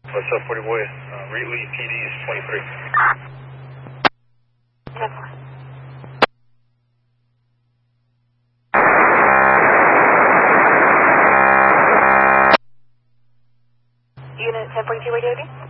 What's up, 40 boy? Wheatley PD is 23. Unit 10.2 radio duty?